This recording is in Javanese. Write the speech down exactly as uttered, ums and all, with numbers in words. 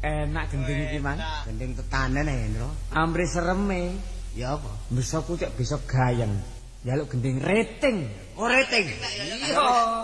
enak gending iki, Mang. Gending tetanen ya, Hendro. Amri sereme. Ya apa? Besok ku cek besok gayeng. Jaluk gending rating. Oh, rating. Iya.